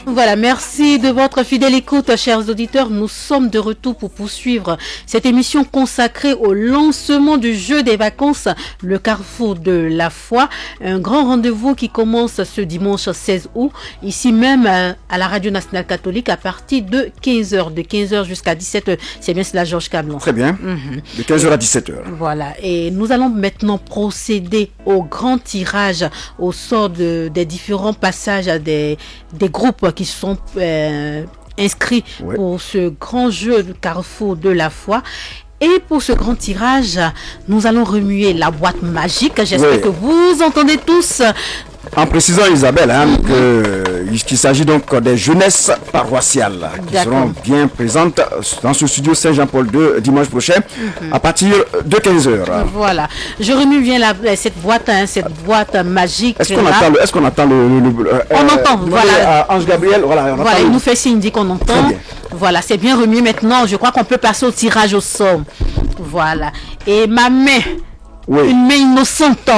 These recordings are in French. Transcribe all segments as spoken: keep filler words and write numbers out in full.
Voilà, merci de votre fidèle écoute, chers auditeurs. Nous sommes de retour pour poursuivre cette émission consacrée au lancement du jeu des vacances, le carrefour de la foi. Un grand rendez-vous qui commence ce dimanche seize août, ici même à la Radio Nationale Catholique à partir de quinze heures, de quinze heures jusqu'à dix-sept heures. C'est bien cela, Georges Cablon. Très bien, mm-hmm. De quinze heures à dix-sept heures. Voilà, et nous allons maintenant procéder au grand tirage au sort de, des différents passages des, des groupes qui sont euh, inscrits ouais. pour ce grand jeu de carrefour de la foi. Et pour ce grand tirage, nous allons remuer la boîte magique. J'espère ouais. que vous entendez tous. En précisant, Isabelle, hein, que, qu'il s'agit donc des jeunesses paroissiales qui seront bien présentes dans ce studio Saint-Jean-Paul deux dimanche prochain mm-hmm. à partir de quinze heures. Voilà. Je remue bien la, cette boîte, hein, cette boîte magique. Est-ce qu'on attend le, est-ce qu'on attend le, le, le euh, On entend, voilà. Ange Gabriel, voilà. On voilà, il le... nous fait signe, dit qu'on entend. Voilà, c'est bien remué maintenant. Je crois qu'on peut passer au tirage au sort. Voilà. Et ma main. Oui. Une main innocente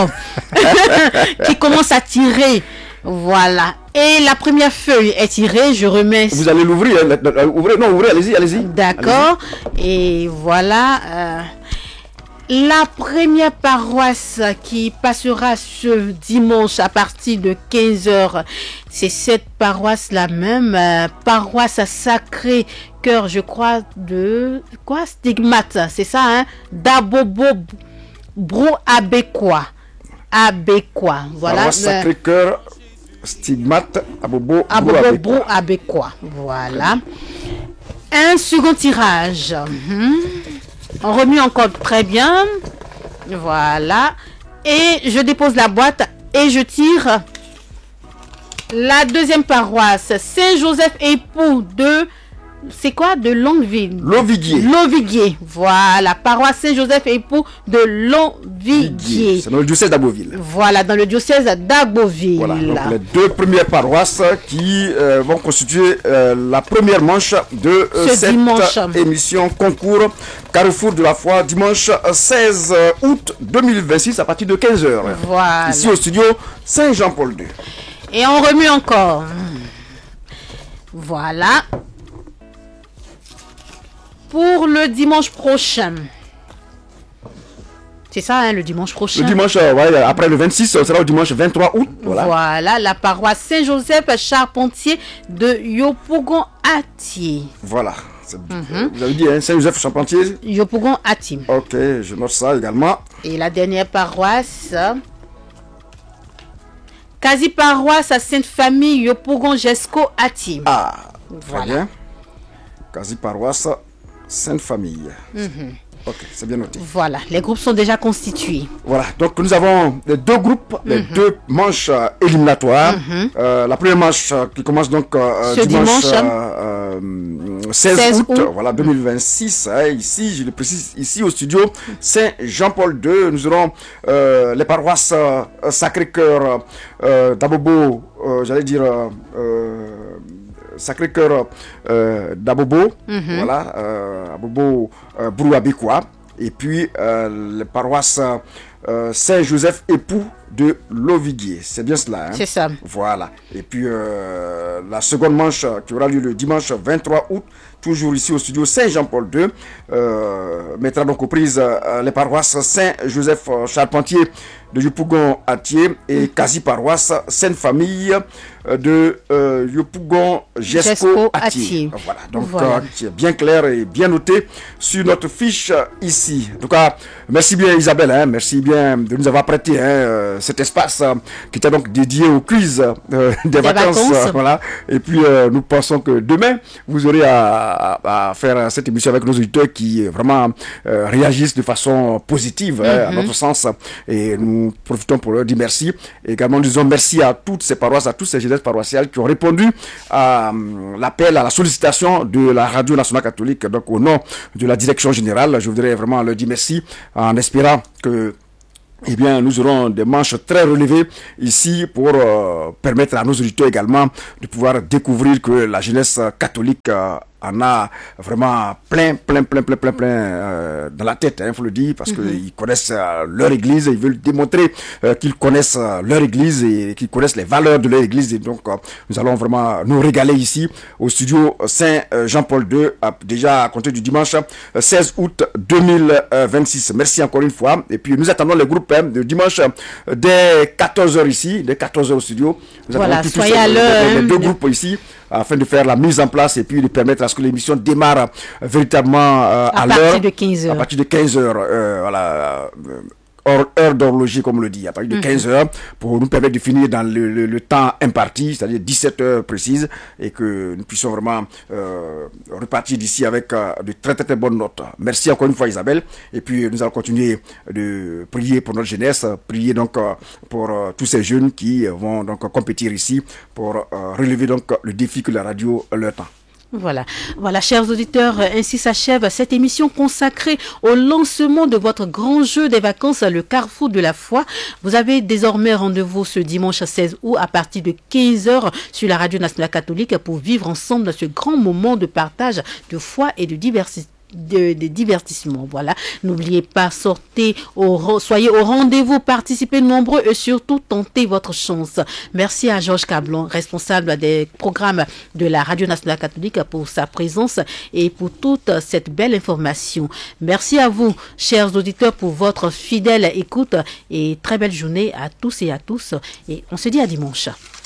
qui commence à tirer. Voilà. Et la première feuille est tirée. Je remets. Vous allez l'ouvrir. Hein, ouvrez, non, ouvrez, allez-y, allez-y. D'accord. Allez-y. Et voilà. Euh, la première paroisse qui passera ce dimanche à partir de quinze heures, c'est cette paroisse-là même. Euh, paroisse Sacré-Cœur, je crois, de. Quoi? Stigmate. C'est ça, hein? Dabobo. Brou Abéquois. Abéquois. Voilà. Sacré-Cœur, Stigmate, Abobo, Abobo, Brou Abéquois. Voilà. Un second tirage. Mmh. On remue encore très bien. Voilà. Et je dépose la boîte et je tire la deuxième paroisse. Saint-Joseph époux de... C'est quoi? De Longueville. Loviguier. Loviguier. Voilà. Paroisse Saint-Joseph époux de Longueville. C'est dans le diocèse d'Abbeville. Voilà, dans le diocèse d'Abbeville. Voilà. Donc les deux premières paroisses qui euh, vont constituer euh, la première manche de euh, cette dimanche. émission concours Carrefour de la foi, dimanche seize août deux mille vingt-six à partir de quinze heures. Voilà. Ici au studio Saint-Jean-Paul deux. Et on remue encore. Voilà. Pour le dimanche prochain. C'est ça, hein, le dimanche prochain. Le dimanche, euh, ouais, après le vingt-six, ce sera le dimanche vingt-trois août. Voilà, voilà la paroisse Saint-Joseph Charpentier de Yopougon-Atié. Voilà. Mm-hmm. Vous avez dit hein, Saint-Joseph Charpentier Yopougon-Atié. Ok, je note ça également. Et la dernière paroisse... Quasi-paroisse à Sainte-Famille Yopougon-Jesco-Atié. Ah, voilà. Très bien. Quasi-paroisse Sainte-Famille. Mm-hmm. Ok, c'est bien noté. Voilà, les groupes sont déjà constitués. Voilà, donc nous avons les deux groupes, les mm-hmm. deux manches euh, éliminatoires. Mm-hmm. Euh, la première manche euh, qui commence donc euh, Ce dimanche, dimanche euh, euh, seize août, voilà, deux mille vingt-six. Hein, ici, je le précise, ici au studio Saint-Jean-Paul deux, nous aurons euh, les paroisses euh, Sacré-Cœur euh, d'Abobo, euh, j'allais dire... Euh, Sacré-Cœur euh, d'Abobo, mm-hmm. voilà, euh, Abobo euh, Brou Abéquois, et puis euh, les paroisses euh, Saint-Joseph époux de Loviguier. C'est bien cela, hein? C'est ça. Voilà. Et puis euh, la seconde manche qui aura lieu le dimanche vingt-trois août, toujours ici au studio Saint-Jean-Paul deux, euh, mettra donc aux prises euh, les paroisses Saint-Joseph Charpentier de Yopougon-Atié et quasi-paroisse Sainte-Famille de euh, Yopougon-Jesco-Atié. Voilà, donc voilà. Euh, c'est bien clair et bien noté sur notre fiche euh, ici. En tout cas, merci bien Isabelle, hein, merci bien de nous avoir prêté hein, euh, cet espace euh, qui était donc dédié au quiz euh, des, des vacances. vacances. Euh, voilà. Et puis euh, nous pensons que demain, vous aurez à, à, à faire cette émission avec nos auditeurs qui vraiment euh, réagissent de façon positive mm-hmm. hein, à notre sens. Et nous Nous profitons pour leur dire merci. Et également, nous disons merci à toutes ces paroisses, à tous ces jeunesses paroissiales qui ont répondu à euh, l'appel, à la sollicitation de la Radio Nationale Catholique. Donc, au nom de la direction générale, je voudrais vraiment leur dire merci en espérant que eh bien, nous aurons des manches très relevées ici pour euh, permettre à nos auditeurs également de pouvoir découvrir que la jeunesse catholique euh, en a vraiment plein, plein, plein, plein, plein, plein euh, dans la tête, il hein, faut le dire, parce mm-hmm. qu'ils connaissent euh, leur église, ils veulent démontrer euh, qu'ils connaissent euh, leur église et qu'ils connaissent les valeurs de leur église. Et donc, euh, nous allons vraiment nous régaler ici au studio Saint-Jean-Paul deux, euh, déjà à compter du dimanche euh, seize août deux mille vingt-six. Merci encore une fois. Et puis, nous attendons le groupe hein, de dimanche euh, dès quatorze heures ici, dès quatorze heures au studio. Nous voilà, tous, soyez tous, à l'heure. Les, les deux groupes ici, afin de faire la mise en place et puis de permettre à ce que l'émission démarre euh, véritablement euh, à, à l'heure. À partir de quinze heures. À partir de quinze heures, euh, voilà. Euh, Heure, heure d'horloger, comme on le dit, à partir de quinze heures, pour nous permettre de finir dans le, le, le temps imparti, c'est-à-dire dix-sept heures précises, et que nous puissions vraiment euh, repartir d'ici avec euh, de très, très très bonnes notes. Merci encore une fois, Isabelle, et puis nous allons continuer de prier pour notre jeunesse, prier donc euh, pour euh, tous ces jeunes qui vont donc compétir ici pour euh, relever donc le défi que la radio leur tend. Voilà, voilà, chers auditeurs, ainsi s'achève cette émission consacrée au lancement de votre grand jeu des vacances, le Carrefour de la foi. Vous avez désormais rendez-vous ce dimanche seize août à partir de quinze heures sur la Radio Nationale Catholique pour vivre ensemble ce grand moment de partage de foi et de diversité. De, de divertissement. Voilà, n'oubliez pas, sortez au, soyez au rendez-vous, participez nombreux et surtout tentez votre chance. Merci à Georges Cablon, responsable des programmes de la Radio Nationale Catholique, pour sa présence et pour toute cette belle information. Merci à vous, chers auditeurs, pour votre fidèle écoute et très belle journée à tous et à tous, et on se dit à dimanche.